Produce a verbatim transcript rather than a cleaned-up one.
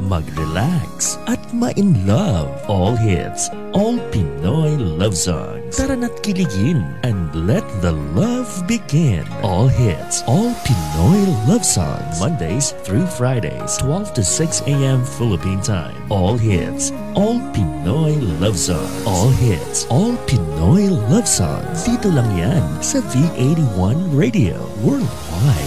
mag-relax at ma-in-love. All hits, all Pinoy love songs. Tara na't kiligin and let the love begin. All hits, all Pinoy love songs. Mondays through Fridays, twelve to six a.m. Philippine time. All hits, all Pinoy love songs. All hits, all Pinoy love songs. Dito lang yan sa V eighty-one Radio Worldwide.